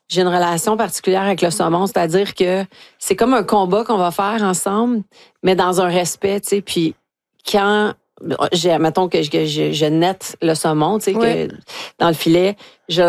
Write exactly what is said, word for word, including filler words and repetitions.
j'ai une relation particulière avec le saumon, c'est-à-dire que c'est comme un combat qu'on va faire ensemble, mais dans un respect, tu sais. Puis quand, j'ai, mettons que je, que je, je nette le saumon, tu sais, Ouais. que dans le filet, je